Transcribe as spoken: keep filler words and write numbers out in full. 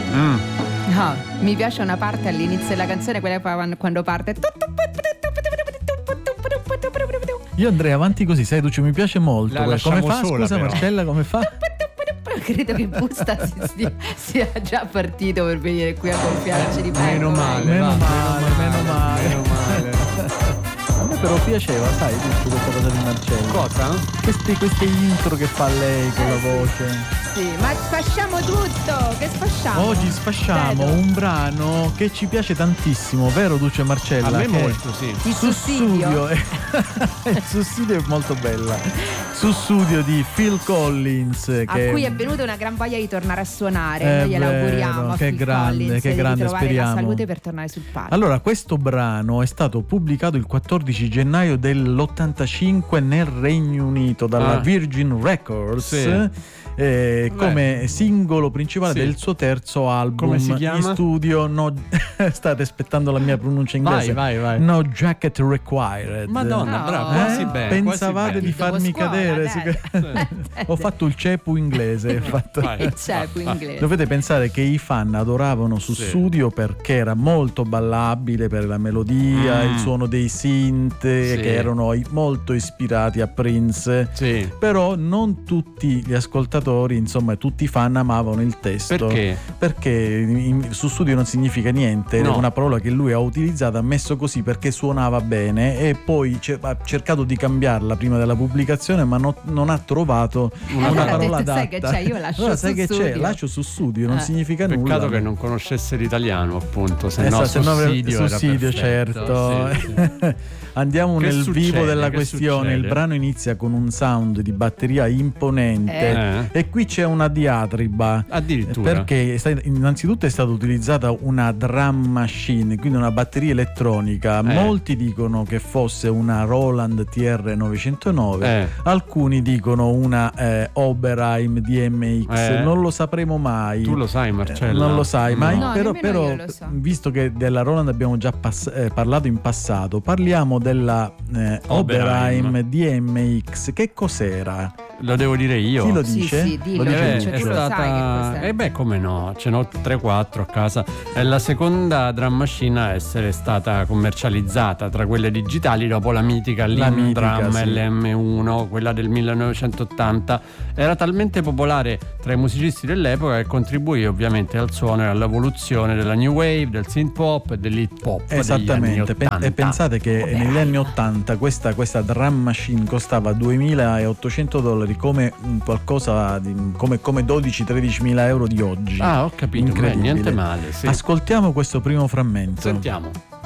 Mm. No, mi piace una parte all'inizio della canzone, quella quando parte. Io andrei avanti così, sai Duccio, mi piace molto. La come fa? sola, Scusa però. Marcella, come fa? Credo che Busta si stia, sia già partito per venire qui a gonfiarci di Meno male, Meno va, male, meno male. Meno male. A me però piaceva, sai, Duccio, questa cosa di Marcella. Cosa? Queste, queste intro che fa lei con la voce. Sì, ma sfasciamo tutto, che sfasciamo? Oggi sfasciamo Vedo. un brano che ci piace tantissimo, vero Duccio e Marcella? A me Che molto, sì. Il sussidio. Il sussidio è molto bella. Sussudio di Phil Collins, A che cui è venuta una gran voglia di tornare a suonare. È Noi gliela vero, auguriamo a che Phil grande, Collins, che di grande, ritrovare speriamo. la salute per tornare sul palco. Allora, questo brano è stato pubblicato il quattordici gennaio dell'ottantacinque nel Regno Unito dalla Ah. Virgin Records. Sì. eh, come singolo principale Sì. del suo terzo album. Come si chiama? In studio. No, state aspettando la mia pronuncia inglese. Vai, vai, vai. No Jacket Required. Madonna, No. bravo, Eh? quasi bene. Pensavate quasi di Dopo farmi scuola, cadere? dai. Ho fatto il cepu inglese. ho fatto- Vai. E c'è qui in inglese. Dovete pensare che i fan adoravano Sussudio perché era molto ballabile per la melodia, Mm. il suono dei synth, Sì. che erano i- molto ispirati a Prince. Sì. Però non tutti gli ascoltatori, insomma tutti i fan amavano il testo. Perché? Perché in- Sussudio non significa niente, No. è una parola che lui ha utilizzato, ha messo così perché suonava bene e poi ce- ha cercato di cambiarla prima della pubblicazione, ma no- non ha trovato una Allora ha parola detto, adatta. sai che c'è, io lascio Allora, sai che Sussudio. c'è? Lascio Sussudio, non Eh. significa Peccato nulla. che non conoscesse l'italiano, appunto, se no Esatto, se no avrei- sussidio, era sussidio, perfetto. certo. Sì, sì. Andiamo Che nel succede? vivo della Che questione. succede? Il brano inizia con un sound di batteria imponente Eh. e qui c'è una diatriba. Addirittura. Perché è sta- innanzitutto è stata utilizzata una drum machine, quindi una batteria elettronica. Eh. Molti dicono che fosse una Roland T R novecentonove, Eh. alcuni dicono una eh, Oberheim D M X. Eh. Non lo sapremo mai. Tu lo sai, Marcella? Non lo sai, ma No. No, però, nemmeno però io lo so. visto che della Roland abbiamo già pass- eh, parlato in passato, parliamo della eh, Oberheim Oberheim. D M X. Che cos'era? Lo devo dire io. Chi lo Sì, dice? sì, dillo, Lo dice Eh, Cioè, è tu lo sai che stata cos'è. eh beh come no, ce n'ho tre quattro a casa. È la seconda drum machine a essere stata commercializzata tra quelle digitali dopo la mitica La Lin mitica, Drum sì. L M uno, quella del millenovecentottanta. Era talmente popolare tra i musicisti dell'epoca che contribuì ovviamente al suono e all'evoluzione della new wave, del synth pop e dell'hip hop degli Esattamente. anni Pe- ottanta. e pensate che Vabbè. negli anni ottanta questa, questa drum machine costava duemilaottocento dollari, come un qualcosa di, come, come dodici tredici mila euro di oggi. Ah, ho capito, beh, Incredibile. niente male, sì. Ascoltiamo questo primo frammento. Sentiamo.